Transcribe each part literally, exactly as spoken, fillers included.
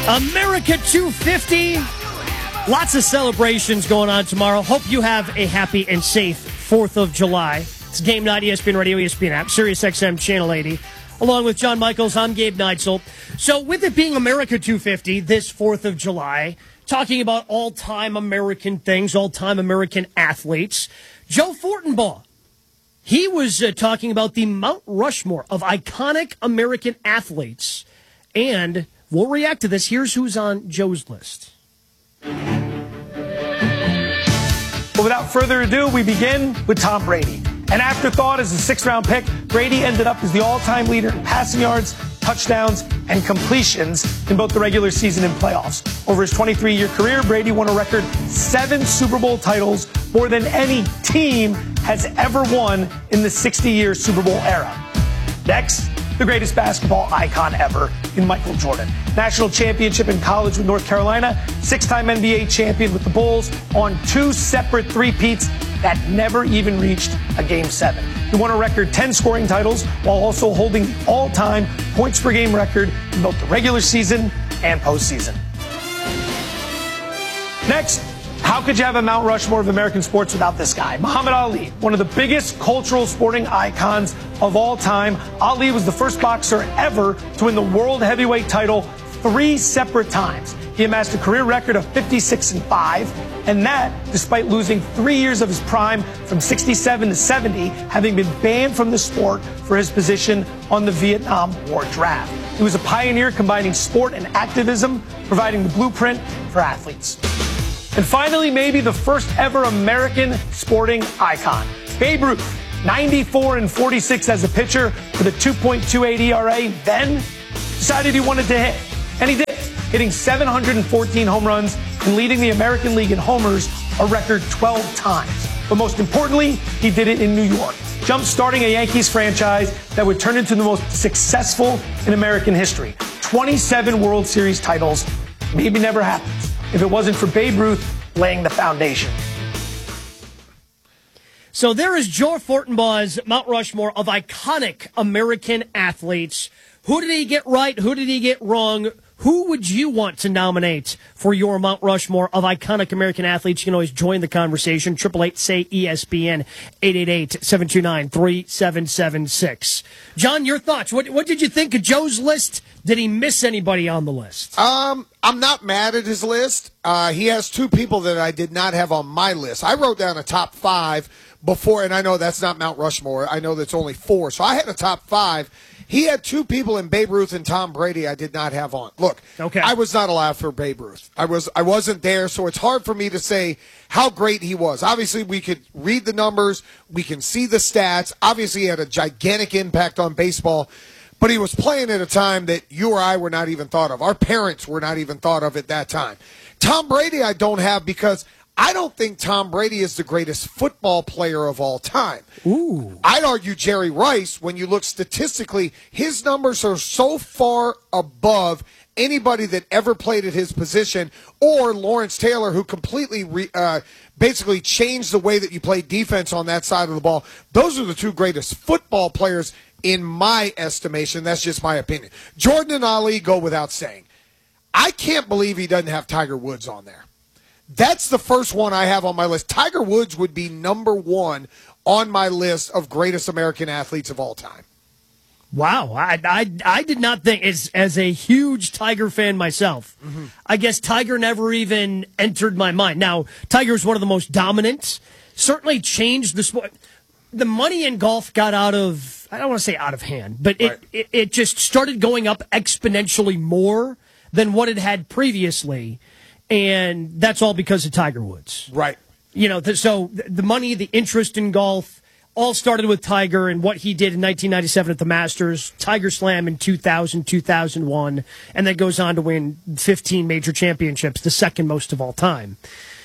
America two fifty. Lots of celebrations going on tomorrow. Hope you have a happy and safe fourth of July. It's Game Night, E S P N Radio, E S P N app, Sirius X M Channel eighty. Along with John Michaels, I'm Gabe Neitzel. So with it being America two fifty this fourth of July, talking about all-time American things, all-time American athletes, Joe Fortenbaugh, he was uh, talking about the Mount Rushmore of iconic American athletes. And we'll react to this. Here's who's on Joe's list. But without further ado, we begin with Tom Brady. An afterthought as a sixth-round pick, Brady ended up as the all-time leader in passing yards, touchdowns, and completions in both the regular season and playoffs. Over his twenty-three-year career, Brady won a record seven Super Bowl titles, more than any team has ever won in the sixty-year Super Bowl era. Next, the greatest basketball icon ever in Michael Jordan. National championship in college with North Carolina, six-time N B A champion with the Bulls on two separate three-peats that never even reached a Game seven. He won a record ten scoring titles while also holding the all-time points per game record in both the regular season and postseason. Next, how could you have a Mount Rushmore of American sports without this guy? Muhammad Ali, one of the biggest cultural sporting icons of all time. Ali was the first boxer ever to win the world heavyweight title three separate times. He amassed a career record of fifty-six and five, and that despite losing three years of his prime from sixty-seven to seventy, having been banned from the sport for his position on the Vietnam War draft. He was a pioneer combining sport and activism, providing the blueprint for athletes. And finally, maybe the first ever American sporting icon, Babe Ruth, ninety-four and forty-six as a pitcher with a two point two eight E R A, then decided he wanted to hit. And he did, hitting seven hundred fourteen home runs and leading the American League in homers a record twelve times. But most importantly, he did it in New York, jump-starting a Yankees franchise that would turn into the most successful in American history. twenty-seven World Series titles, maybe never happens if it wasn't for Babe Ruth laying the foundation. So there is Joe Fortenbaugh's Mount Rushmore of iconic American athletes. Who did he get right? Who did he get wrong? Who would you want to nominate for your Mount Rushmore of iconic American athletes? You can always join the conversation. eight eight eight, say E S P N, eight eight eight, seven two nine, three seven seven six. John, your thoughts. What, what did you think of Joe's list? Did he miss anybody on the list? Um, I'm not mad at his list. Uh, he has two people that I did not have on my list. I wrote down a top five before, and I know that's not Mount Rushmore. I know that's only four. So I had a top five. He had two people in Babe Ruth and Tom Brady I did not have on. Look, okay. I was not alive for Babe Ruth. I was I wasn't there, so it's hard for me to say how great he was. Obviously, we could read the numbers. We can see the stats. Obviously, he had a gigantic impact on baseball, but he was playing at a time that you or I were not even thought of. Our parents were not even thought of at that time. Tom Brady I don't have because I don't think Tom Brady is the greatest football player of all time. Ooh. I'd argue Jerry Rice, when you look statistically, his numbers are so far above anybody that ever played at his position, or Lawrence Taylor, who completely re, uh, basically changed the way that you play defense on that side of the ball. Those are the two greatest football players in my estimation. That's just my opinion. Jordan and Ali go without saying. I can't believe he doesn't have Tiger Woods on there. That's the first one I have on my list. Tiger Woods would be number one on my list of greatest American athletes of all time. Wow. I I, I did not think, as, as a huge Tiger fan myself, mm-hmm. I guess Tiger never even entered my mind. Now, Tiger is one of the most dominant, certainly changed the sport. The money in golf got out of, I don't want to say out of hand, but it, right. it, it just started going up exponentially more than what it had previously. And that's all because of Tiger Woods. Right. You know, th- so the money, the interest in golf, all started with Tiger and what he did in nineteen ninety-seven at the Masters, Tiger Slam in two thousand, two thousand one, and then goes on to win fifteen major championships, the second most of all time.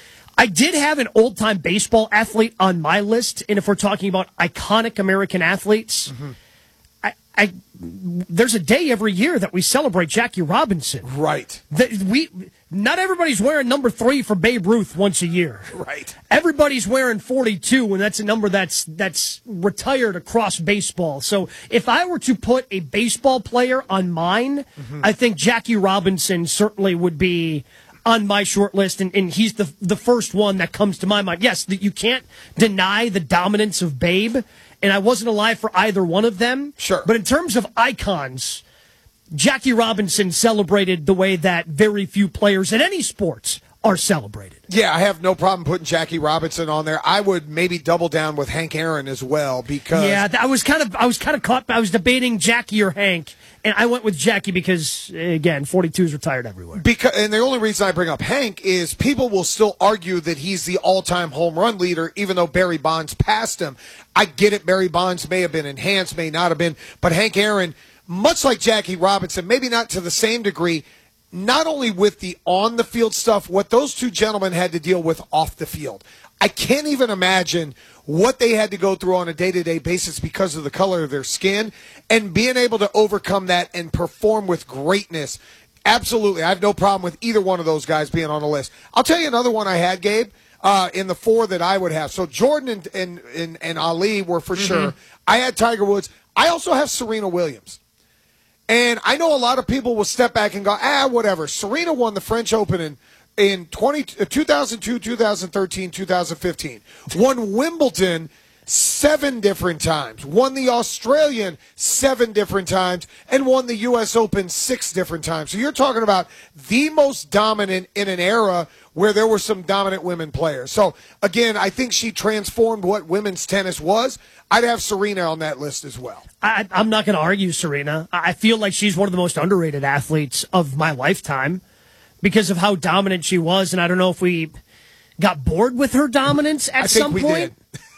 I did have an old-time baseball athlete on my list, and if we're talking about iconic American athletes, mm-hmm. I, I, there's a day every year that we celebrate Jackie Robinson. Right. That we not everybody's wearing number three for Babe Ruth once a year. Right. Everybody's wearing forty-two, and that's a number that's that's retired across baseball. So if I were to put a baseball player on mine, mm-hmm. I think Jackie Robinson certainly would be on my short list, and, and he's the the first one that comes to my mind. Yes, you can't deny the dominance of Babe, and I wasn't alive for either one of them. Sure. But in terms of icons, Jackie Robinson celebrated the way that very few players in any sports are celebrated. Yeah, I have no problem putting Jackie Robinson on there. I would maybe double down with Hank Aaron as well because yeah, I was kind of I was kind of caught. I was debating Jackie or Hank, and I went with Jackie because again, forty-two is retired everywhere. Because and the only reason I bring up Hank is people will still argue that he's the all-time home run leader, even though Barry Bonds passed him. I get it. Barry Bonds may have been enhanced, may not have been, but Hank Aaron, much like Jackie Robinson, maybe not to the same degree. Not only with the on-the-field stuff, what those two gentlemen had to deal with off the field. I can't even imagine what they had to go through on a day-to-day basis because of the color of their skin, and being able to overcome that and perform with greatness. Absolutely. I have no problem with either one of those guys being on the list. I'll tell you another one I had, Gabe, uh, in the four that I would have. So Jordan and, and, and, and Ali were for mm-hmm. sure. I had Tiger Woods. I also have Serena Williams. And I know a lot of people will step back and go, ah, whatever. Serena won the French Open in, in twenty, two thousand two, two thousand thirteen, two thousand fifteen. Won Wimbledon seven different times. Won the Australian seven different times. And won the U S Open six different times. So you're talking about the most dominant in an era where there were some dominant women players. So, again, I think she transformed what women's tennis was. I'd have Serena on that list as well. I, I'm not going to argue Serena. I feel like she's one of the most underrated athletes of my lifetime because of how dominant she was, and I don't know if we got bored with her dominance at I some think we point.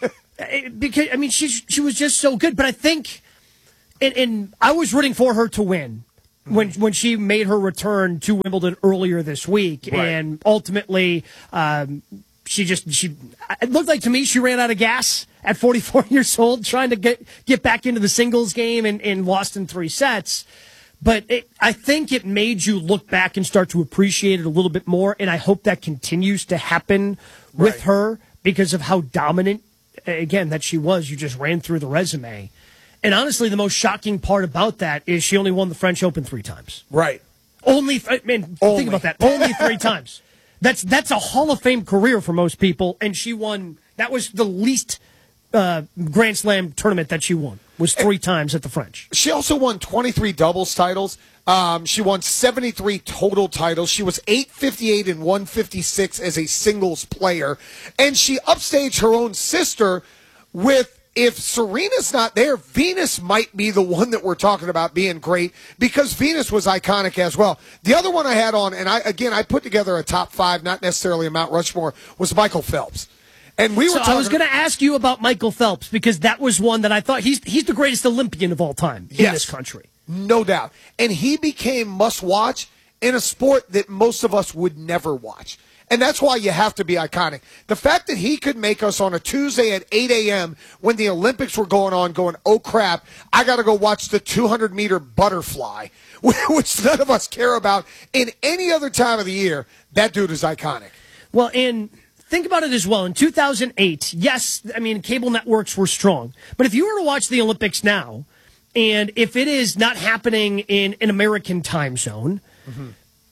Did. Because I mean, she she was just so good. But I think, and, and I was rooting for her to win when when she made her return to Wimbledon earlier this week, right. and ultimately, um, she just she it looked like to me she ran out of gas at forty-four years old, trying to get get back into the singles game and, and lost in three sets. But it, I think it made you look back and start to appreciate it a little bit more, and I hope that continues to happen with right. her because of how dominant, again, that she was. You just ran through the resume. And honestly, the most shocking part about that is she only won the French Open three times. Right. Only, man, only. think about that. Only three times. That's that's a Hall of Fame career for most people, and she won. That was the least uh, Grand Slam tournament that she won, was three and times at the French. She also won twenty-three doubles titles. Um, she won seventy-three total titles. She was eight fifty-eight and one fifty-six as a singles player, and she upstaged her own sister with. If Serena's not there, Venus might be the one that we're talking about being great because Venus was iconic as well. The other one I had on, and I again, I put together a top five, not necessarily a Mount Rushmore, was Michael Phelps. And we were so talking, I was going to ask you about Michael Phelps because that was one that I thought he's he's the greatest Olympian of all time in yes, this country. No doubt. And he became must-watch in a sport that most of us would never watch. And that's why you have to be iconic. The fact that he could make us on a Tuesday at eight a.m. when the Olympics were going on going, oh, crap, I got to go watch the two hundred meter butterfly, which none of us care about in any other time of the year, that dude is iconic. Well, and think about it as well. In two thousand eight, yes, I mean, cable networks were strong. But if you were to watch the Olympics now, and if it is not happening in an American time zone, mm-hmm.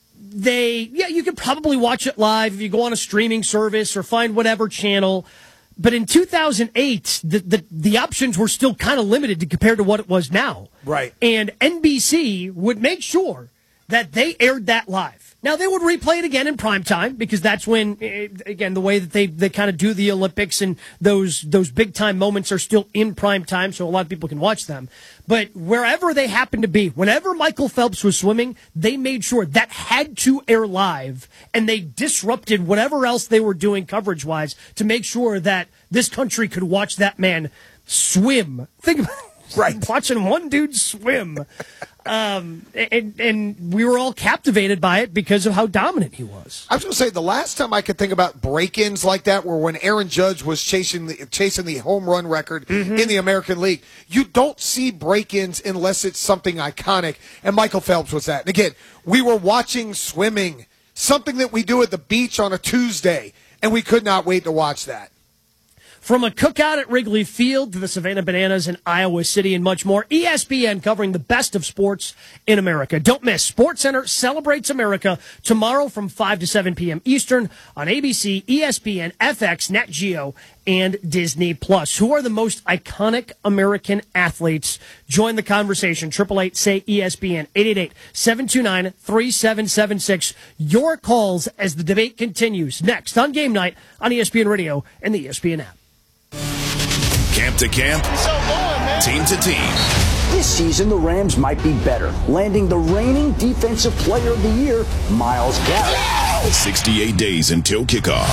They, yeah, you could probably watch it live if you go on a streaming service or find whatever channel. But in two thousand eight, the, the, the options were still kind of limited to compared to what it was now. Right. And N B C would make sure that they aired that live. Now, they would replay it again in prime time because that's when, again, the way that they, they kind of do the Olympics and those those big-time moments are still in prime time, so a lot of people can watch them. But wherever they happen to be, whenever Michael Phelps was swimming, they made sure that had to air live, and they disrupted whatever else they were doing coverage-wise to make sure that this country could watch that man swim. Think about Right. Watching one dude swim. Um, and, and we were all captivated by it because of how dominant he was. I was going to say, the last time I could think about break-ins like that were when Aaron Judge was chasing the, chasing the home run record mm-hmm. in the American League. You don't see break-ins unless it's something iconic, and Michael Phelps was that. And again, we were watching swimming, something that we do at the beach on a Tuesday, and we could not wait to watch that. From a cookout at Wrigley Field to the Savannah Bananas in Iowa City and much more, E S P N covering the best of sports in America. Don't miss SportsCenter Celebrates America tomorrow from five to seven p.m. Eastern on A B C, E S P N, F X, Nat Geo, and Disney Plus. Who are the most iconic American athletes? Join the conversation. eight eight eight, say E S P N, eight eight eight, seven two nine, three seven seven six. Your calls as the debate continues next on Game Night on E S P N Radio and the E S P N app. Camp to camp, team to team. This season, the Rams might be better, landing the reigning Defensive Player of the Year, Myles Garrett. sixty-eight days until kickoff.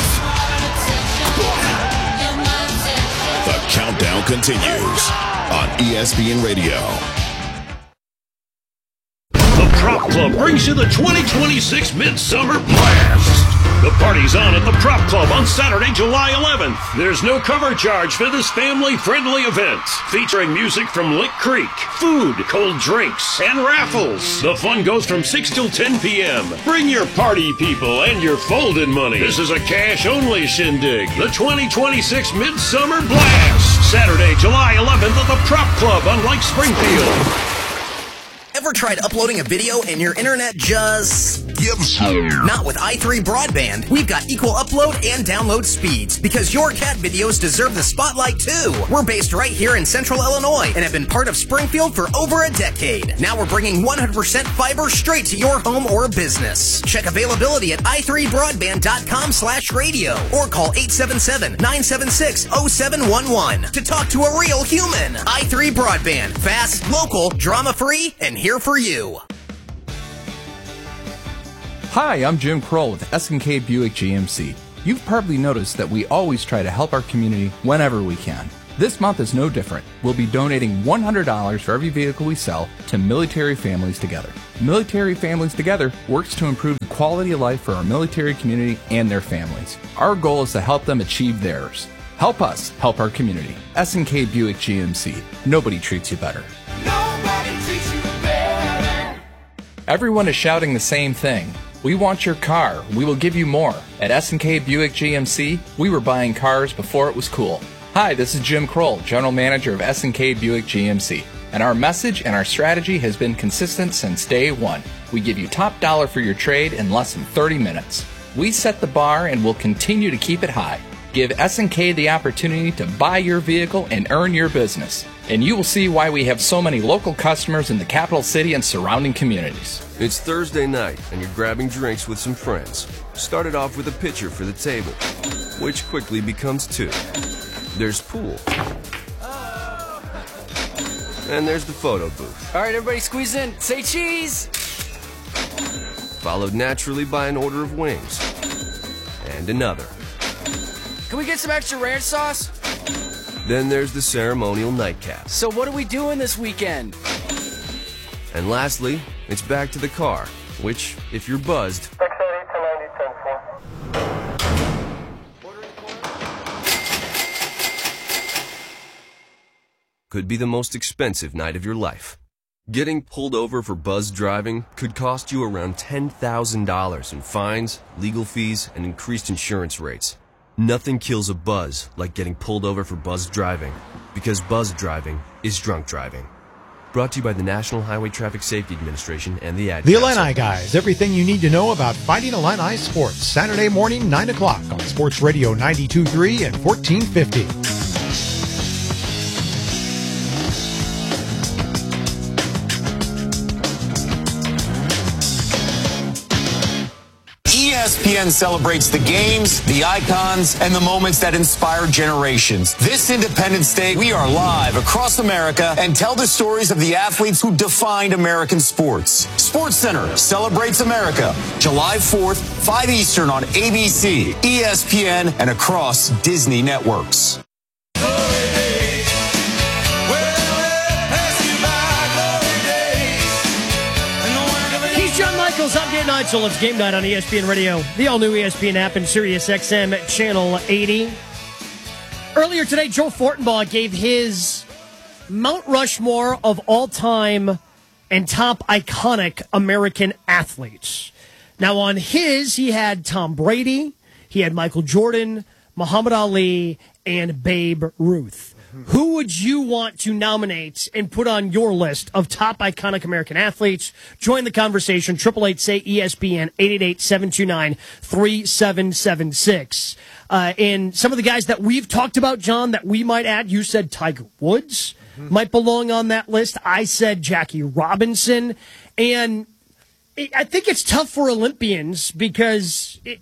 The countdown continues on E S P N Radio. The Prop Club brings you the twenty twenty-six Midsummer Blast. The party's on at the Prop Club on Saturday, July eleventh. There's no cover charge for this family-friendly event, featuring music from Lick Creek, food, cold drinks, and raffles. The fun goes from six till ten p.m. Bring your party people and your folding money. This is a cash-only shindig. The twenty twenty-six Midsummer Blast. Saturday, July eleventh at the Prop Club on Lake Springfield. Ever tried uploading a video and your internet just gives up? Not with i three Broadband. We've got equal upload and download speeds because your cat videos deserve the spotlight too. We're based right here in Central Illinois and have been part of Springfield for over a decade. Now we're bringing one hundred percent fiber straight to your home or business. Check availability at i three broadband dot com slash radio or call eight seven seven, nine seven six, zero seven one one to talk to a real human. i three Broadband. Fast, local, drama-free, and here for you. Hi, I'm Jim Kroll with S and K Buick G M C. You've probably noticed that we always try to help our community whenever we can. This month is no different. We'll be donating one hundred dollars for every vehicle we sell to Military Families Together. Military Families Together works to improve the quality of life for our military community and their families. Our goal is to help them achieve theirs. Help us help our community. S and K Buick G M C. Nobody treats you better. Nobody treats you better. Everyone is shouting the same thing. We want your car. We will give you more. At S and K Buick G M C, we were buying cars before it was cool. Hi, this is Jim Kroll, General Manager of S and K Buick G M C. And our message and our strategy has been consistent since day one. We give you top dollar for your trade in less than thirty minutes. We set the bar and will continue to keep it high. Give S and K the opportunity to buy your vehicle and earn your business. And you will see why we have so many local customers in the capital city and surrounding communities. It's Thursday night and you're grabbing drinks with some friends. Started off with a pitcher for the table, which quickly becomes two. There's pool. And there's the photo booth. All right, everybody squeeze in. Say cheese! Followed naturally by an order of wings. And another. Can we get some extra ranch sauce? Then there's the ceremonial nightcap. So what are we doing this weekend? And lastly, it's back to the car, which, if you're buzzed, could be the most expensive night of your life. Getting pulled over for buzz driving could cost you around ten thousand dollars in fines, legal fees, and increased insurance rates. Nothing kills a buzz like getting pulled over for buzz driving, because buzz driving is drunk driving. Brought to you by the National Highway Traffic Safety Administration and the Ad The Council. Illini Guys, everything you need to know about Fighting Illini sports. Saturday morning, nine o'clock on Sports Radio ninety-two point three and fourteen fifty. E S P N celebrates the games, the icons, and the moments that inspire generations. This Independence Day, we are live across America and tell the stories of the athletes who defined American sports. SportsCenter celebrates America, July fourth, five Eastern on A B C, E S P N, and across Disney networks. Well, well, John Michaels, I'm Gabe Neitzel. It's Game Night on E S P N Radio, the all-new E S P N app, and Sirius X M Channel eighty. Earlier today, Joe Fortenbaugh gave his Mount Rushmore of all-time and top iconic American athletes. Now, on his, he had Tom Brady, he had Michael Jordan, Muhammad Ali, and Babe Ruth. Who would you want to nominate and put on your list of top iconic American athletes? Join the conversation. eight eight eight, say E S P N, eight eight eight, seven two nine, three seven seven six. Uh, and some of the guys that we've talked about, John, that we might add, you said Tiger Woods mm-hmm. might belong on that list. I said Jackie Robinson. And it, I think it's tough for Olympians because it,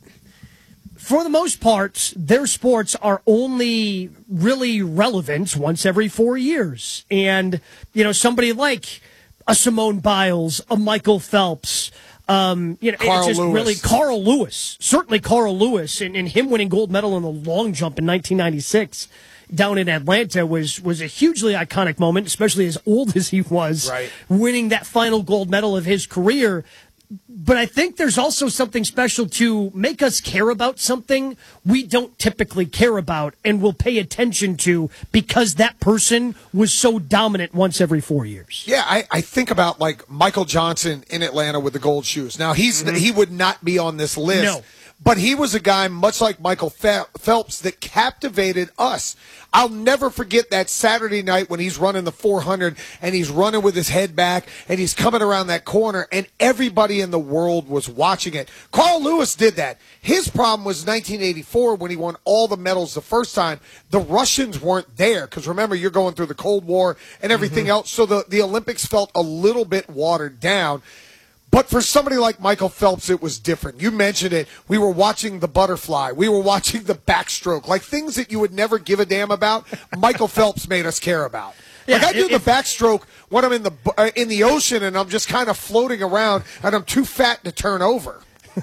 for the most part, their sports are only really relevant once every four years. And, you know, somebody like a Simone Biles, a Michael Phelps, um, you know, Carl it's just Lewis. really Carl Lewis, certainly Carl Lewis, and, and him winning gold medal in the long jump in nineteen ninety-six down in Atlanta was, was a hugely iconic moment, especially as old as he was, right. winning that final gold medal of his career. But I think there's also something special to make us care about something we don't typically care about and will pay attention to because that person was so dominant once every four years. Yeah, I, I think about like Michael Johnson in Atlanta with the gold shoes. Now, he's mm-hmm. he would not be on this list. No. But he was a guy, much like Michael Phelps, that captivated us. I'll never forget that Saturday night when he's running the four hundred and he's running with his head back and he's coming around that corner and everybody in the world was watching it. Carl Lewis did that. His problem was nineteen eighty-four when he won all the medals the first time. The Russians weren't there because remember, you're going through the Cold War and everything mm-hmm. else. So the, the Olympics felt a little bit watered down. But for somebody like Michael Phelps, it was different. You mentioned it. We were watching the butterfly. We were watching the backstroke. Like things that you would never give a damn about, Michael Phelps made us care about. Like yeah, I do if, the backstroke when I'm in the uh, in the ocean and I'm just kind of floating around and I'm too fat to turn over.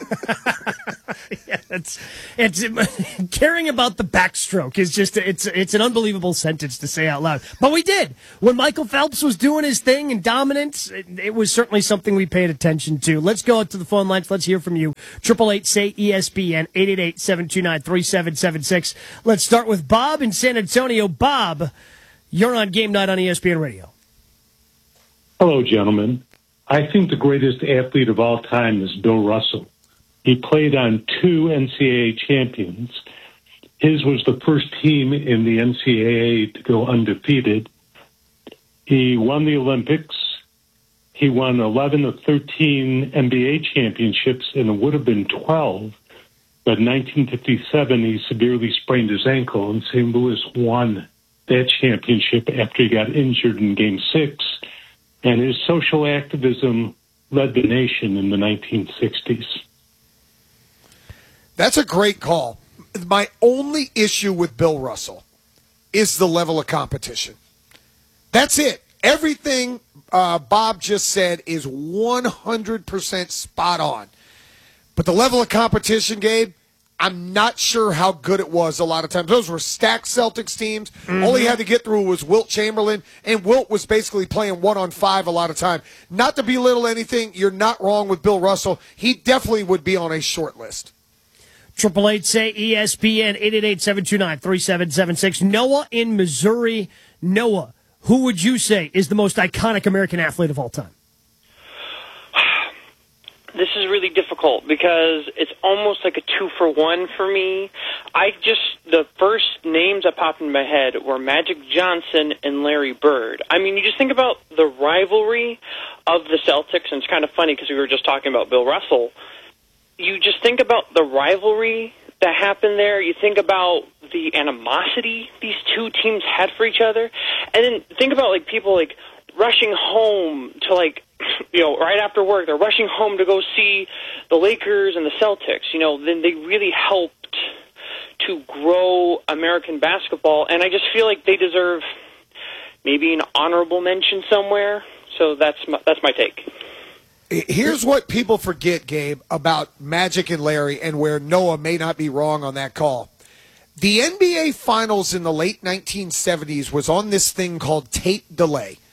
yeah, it's it's caring about the backstroke is just it's it's an unbelievable sentence to say out loud. But we did when Michael Phelps was doing his thing and dominance. It, it was certainly something we paid attention to. Let's go out to the phone lines. Let's hear from you. Triple eight say E S P N eight eight eight seven two nine three seven seven six. Let's start with Bob in San Antonio. Bob, you're on Game Night on E S P N Radio. Hello, gentlemen. I think the greatest athlete of all time is Bill Russell. He played on two N C double A champions. His was the first team in the N C double A to go undefeated. He won the Olympics. He won eleven of thirteen N B A championships, and it would have been twelve. But in nineteen fifty-seven, he severely sprained his ankle, and Saint Louis won that championship after he got injured in Game six. And his social activism led the nation in the nineteen sixties. That's a great call. My only issue with Bill Russell is the level of competition. That's it. Everything uh, Bob just said is one hundred percent spot on. But the level of competition, Gabe, I'm not sure how good it was a lot of times. Those were stacked Celtics teams. Mm-hmm. All he had to get through was Wilt Chamberlain, and Wilt was basically playing one on five a lot of time. Not to belittle anything, you're not wrong with Bill Russell. He definitely would be on a short list. Triple eight say E S P N eight eight eight seven two nine three seven seven six. Noah in Missouri. Noah, who would you say is the most iconic American athlete of all time? This is really difficult because it's almost like a two for one for me. I just, the first names that popped in my head were Magic Johnson and Larry Bird. I mean, you just think about the rivalry of the Celtics, and it's kind of funny because we were just talking about Bill Russell. You just think about the rivalry that happened there. You think about the animosity these two teams had for each other. And then think about, like, people, like, rushing home to, like, you know, right after work, they're rushing home to go see the Lakers and the Celtics. You know, then they really helped to grow American basketball. And I just feel like they deserve maybe an honorable mention somewhere. So that's my, that's my take. Here's what people forget, Gabe, about Magic and Larry, and where Noah may not be wrong on that call. The N B A Finals in the late nineteen seventies was on this thing called tape delay.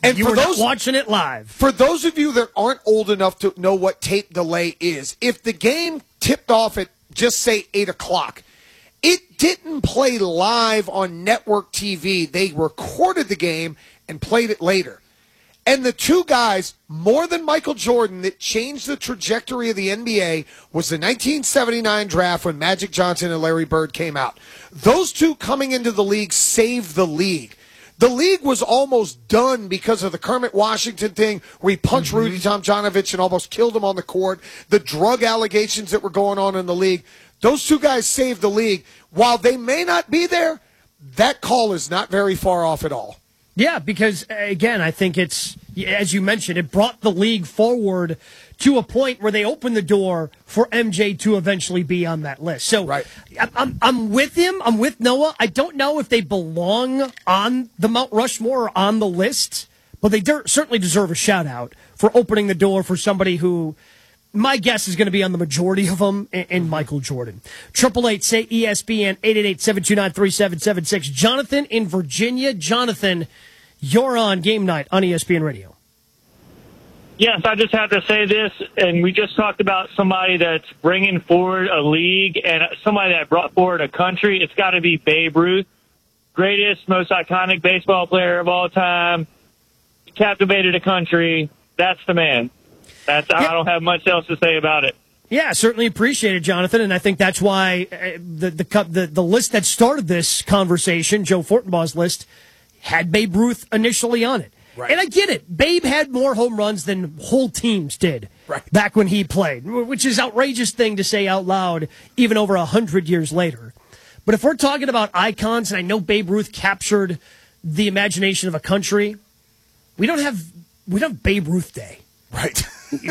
And you for were those not watching it live. For those of you that aren't old enough to know what tape delay is, if the game tipped off at just say eight o'clock, it didn't play live on network T V. They recorded the game and played it later. And the two guys, more than Michael Jordan, that changed the trajectory of the N B A was the nineteen seventy-nine draft when Magic Johnson and Larry Bird came out. Those two coming into the league saved the league. The league was almost done because of the Kermit Washington thing where he punched mm-hmm. Rudy Tomjanovich and almost killed him on the court, the drug allegations that were going on in the league. Those two guys saved the league. While they may not be there, that call is not very far off at all. Yeah, because, again, I think it's, as you mentioned, it brought the league forward to a point where they opened the door for M J to eventually be on that list. So right. I'm, I'm with him. I'm with Noah. I don't know if they belong on the Mount Rushmore or on the list, but they de- certainly deserve a shout-out for opening the door for somebody who, my guess, is going to be on the majority of them, and, and Michael Jordan. Triple eight, say E S P N, eight eight eight, seven two nine, three seven seven six. Jonathan in Virginia. Jonathan, you're on Game Night on E S P N Radio. Yes, I just have to say this, and we just talked about somebody that's bringing forward a league and somebody that brought forward a country. It's got to be Babe Ruth, greatest, most iconic baseball player of all time, captivated a country. That's the man. That's yeah. I don't have much else to say about it. Yeah, certainly appreciate it, Jonathan, and I think that's why uh, the, the the the list that started this conversation, Joe Fortenbaugh's list, had Babe Ruth initially on it. Right. And I get it. Babe had more home runs than whole teams did right. back when he played, which is an outrageous thing to say out loud even over one hundred years later. But if we're talking about icons, and I know Babe Ruth captured the imagination of a country, we don't have we don't have Babe Ruth Day. Right.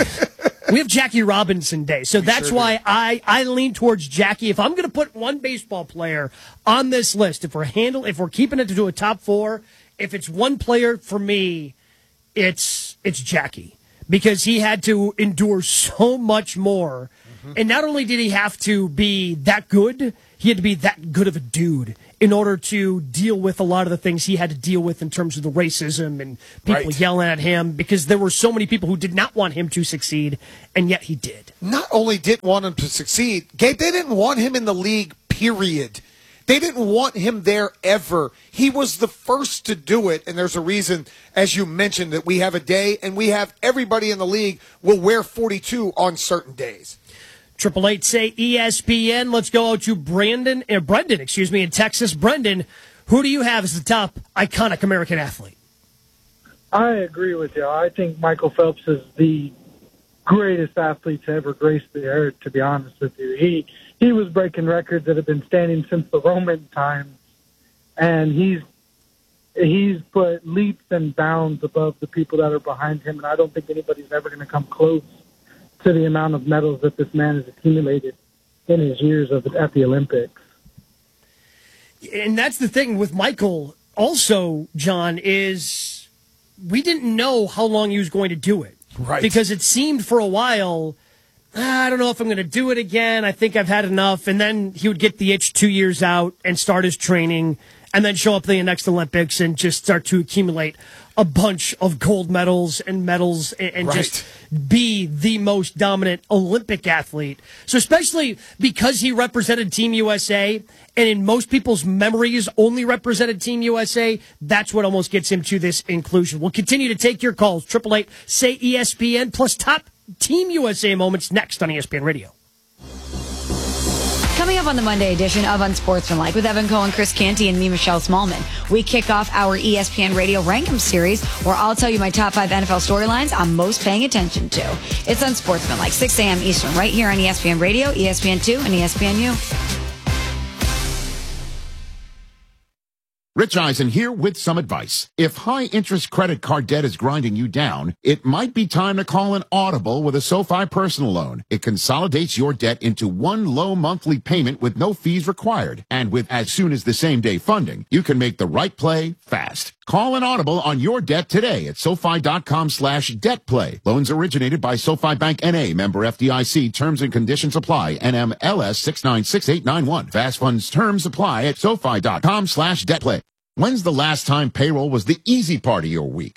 We have Jackie Robinson Day. So we that's sure why I, I lean towards Jackie. If I'm going to put one baseball player on this list, if we're handle, if we're keeping it to do a top four, if it's one player for me, it's it's Jackie. Because he had to endure so much more. Mm-hmm. And not only did he have to be that good, he had to be that good of a dude in order to deal with a lot of the things he had to deal with in terms of the racism and people right. yelling at him, because there were so many people who did not want him to succeed, and yet he did. Not only didn't want him to succeed, Gabe, they didn't want him in the league, period. They didn't want him there ever. He was the first to do it, and there's a reason, as you mentioned, that we have a day, and we have everybody in the league will wear forty-two on certain days. Triple eight, say E S P N. Let's go to Brandon, uh, Brendan, excuse me, in Texas. Brendan, who do you have as the top iconic American athlete? I agree with you. I think Michael Phelps is the greatest athlete to ever grace the earth, to be honest with you. He he was breaking records that have been standing since the Roman times, and he's he's put leaps and bounds above the people that are behind him, and I don't think anybody's ever going to come close to the amount of medals that this man has accumulated in his years of, at the Olympics. And that's the thing with Michael also, John, is we didn't know how long he was going to do it. Right. Because it seemed for a while, ah, I don't know if I'm going to do it again. I think I've had enough. And then he would get the itch two years out and start his training and then show up at the next Olympics and just start to accumulate a bunch of gold medals and medals and, and right. just be the most dominant Olympic athlete. So especially because he represented Team U S A, and in most people's memories only represented Team U S A, that's what almost gets him to this inclusion. We'll continue to take your calls. Triple eight, say E S P N, plus top Team U S A moments next on E S P N Radio. Coming up on the Monday edition of Unsportsmanlike with Evan Cohen, Chris Canty, and me, Michelle Smallman, we kick off our E S P N Radio Rankum series, where I'll tell you my top five N F L storylines I'm most paying attention to. It's Unsportsmanlike, six a.m. Eastern, right here on E S P N Radio, E S P N two, and E S P N U. Rich Eisen here with some advice. If high-interest credit card debt is grinding you down, it might be time to call an Audible with a SoFi personal loan. It consolidates your debt into one low monthly payment with no fees required. And with as soon as the same-day funding, you can make the right play fast. Call an Audible on your debt today at SoFi.com slash debt play. Loans originated by SoFi Bank N A, member F D I C. Terms and conditions apply. N M L S six nine six eight nine one. Fast funds terms apply at SoFi.com slash debt play. When's the last time payroll was the easy part of your week?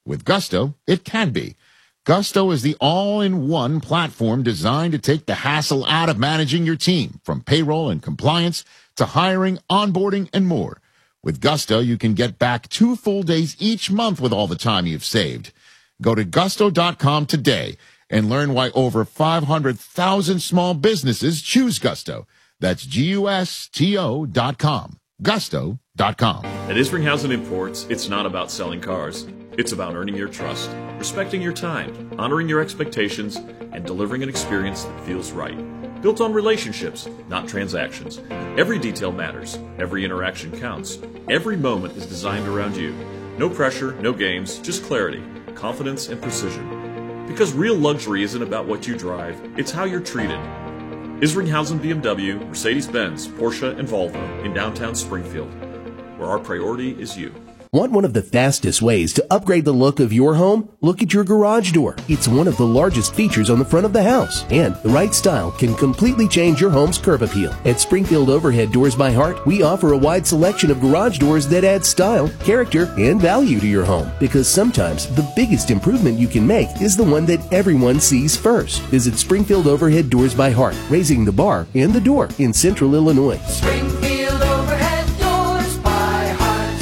With Gusto, it can be. Gusto is the all-in-one platform designed to take the hassle out of managing your team, from payroll and compliance to hiring, onboarding, and more. With Gusto, you can get back two full days each month with all the time you've saved. Go to gusto dot com today and learn why over five hundred thousand small businesses choose Gusto. That's G U S T O dot com. gusto dot com. At Isringhausen Imports, it's not about selling cars. It's about earning your trust, respecting your time, honoring your expectations, and delivering an experience that feels right. Built on relationships, not transactions. Every detail matters. Every interaction counts. Every moment is designed around you. No pressure, no games, just clarity, confidence, and precision. Because real luxury isn't about what you drive, it's how you're treated. Isringhausen B M W, Mercedes-Benz, Porsche, and Volvo in downtown Springfield, where our priority is you. Want one of the fastest ways to upgrade the look of your home? Look at your garage door. It's one of the largest features on the front of the house, and the right style can completely change your home's curb appeal. At Springfield Overhead Doors by Heart, we offer a wide selection of garage doors that add style, character, and value to your home. Because sometimes the biggest improvement you can make is the one that everyone sees first. Visit Springfield Overhead Doors by Heart, raising the bar and the door in Central Illinois. Springfield Overhead Doors by Heart.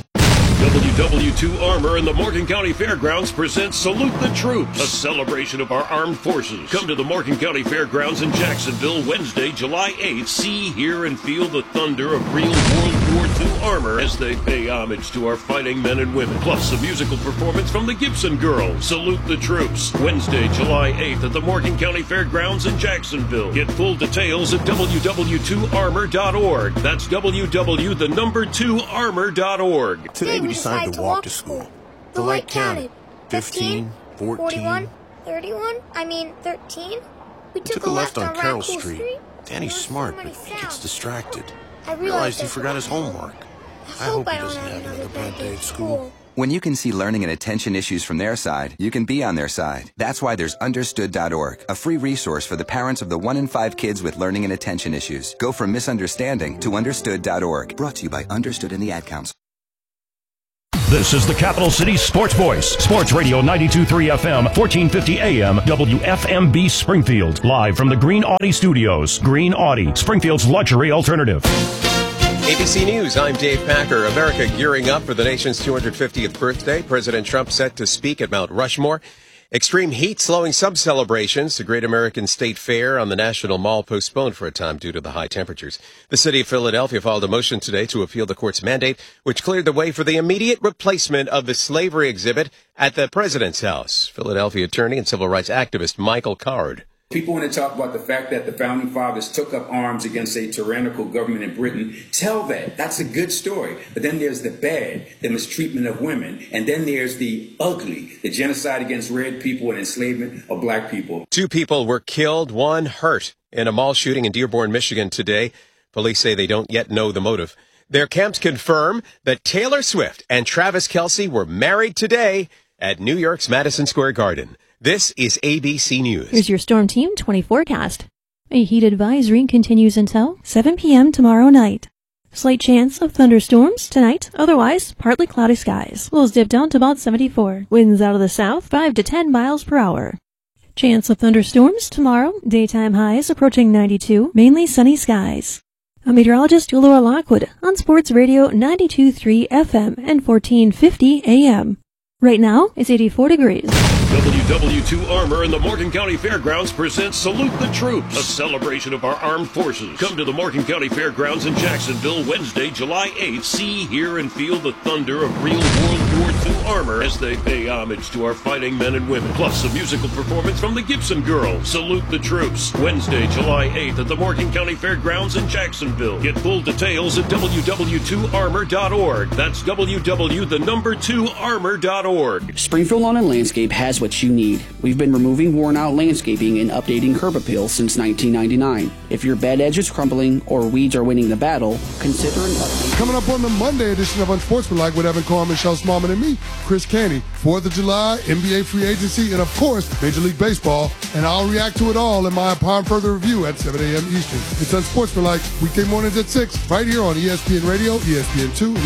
W W two Armor and the Morgan County Fairgrounds presents Salute the Troops, a celebration of our armed forces. Come to the Morgan County Fairgrounds in Jacksonville Wednesday, July eighth. See, hear, and feel the thunder of real World War two armor as they pay homage to our fighting men and women. Plus a musical performance from the Gibson Girls. Salute the Troops, Wednesday, July eighth at the Morgan County Fairgrounds in Jacksonville. Get full details at W W two armor dot org. That's W W the number two armor dot org. Today we decided to walk to school. The light counted. fifteen, fourteen, thirty-one? I mean, thirteen? We took, took a left on Carroll Street. Danny's smart, but he gets distracted. I realized he forgot his homework. I hope he doesn't have another bad day at school. When you can see learning and attention issues from their side, you can be on their side. That's why there's understood dot org, a free resource for the parents of the one in five kids with learning and attention issues. Go from misunderstanding to understood dot org. Brought to you by Understood and the Ad Council. This is the Capital City Sports Voice. Sports Radio ninety-two point three F M, fourteen fifty A M, W F M B Springfield. Live from the Green Audi Studios. Green Audi, Springfield's luxury alternative. A B C News, I'm Dave Packer. America gearing up for the nation's two hundred fiftieth birthday. President Trump set to speak at Mount Rushmore. Extreme heat slowing some celebrations. The Great American State Fair on the National Mall postponed for a time due to the high temperatures. The city of Philadelphia filed a motion today to appeal the court's mandate, which cleared the way for the immediate replacement of the slavery exhibit at the president's house. Philadelphia attorney and civil rights activist Michael Card. People want to talk about the fact that the Founding Fathers took up arms against a tyrannical government in Britain. Tell that. That's a good story. But then there's the bad, the mistreatment of women. And then there's the ugly, the genocide against red people and enslavement of black people. Two people were killed, one hurt in a mall shooting in Dearborn, Michigan today. Police say they don't yet know the motive. Their camps confirm that Taylor Swift and Travis Kelce were married today at New York's Madison Square Garden. This is A B C News. Here's your Storm Team twenty forecast. A heat advisory continues until seven p.m. tomorrow night. Slight chance of thunderstorms tonight, otherwise partly cloudy skies. Lows dip down to about seventy-four. Winds out of the south, five to ten miles per hour. Chance of thunderstorms tomorrow, daytime highs approaching ninety-two, mainly sunny skies. I'm meteorologist Laura Lockwood on Sports Radio ninety-two point three F M and fourteen fifty A M. Right now, it's eighty-four degrees. W W two Armor and the Morgan County Fairgrounds presents Salute the Troops, a celebration of our armed forces. Come to the Morgan County Fairgrounds in Jacksonville Wednesday, July eighth. See, hear, and feel the thunder of real World War two armor as they pay homage to our fighting men and women. Plus a musical performance from the Gibson Girls. Salute the Troops, Wednesday, July eighth at the Morgan County Fairgrounds in Jacksonville. Get full details at W W two armor dot org. That's W W the number two armor dot org. Springfield Lawn and Landscape has what you need. We've been removing worn-out landscaping and updating curb appeal since nineteen ninety-nine. If your bed edge is crumbling or weeds are winning the battle, consider an update. Coming up on the Monday edition of Unsportsmanlike with Evan Cohen, Michelle Smallman, and me, Chris Canty. fourth of July, N B A free agency, and of course, Major League Baseball. And I'll react to it all in my upon further review at seven a.m. Eastern. It's Unsportsmanlike, weekday mornings at six, right here on E S P N Radio, E S P N two,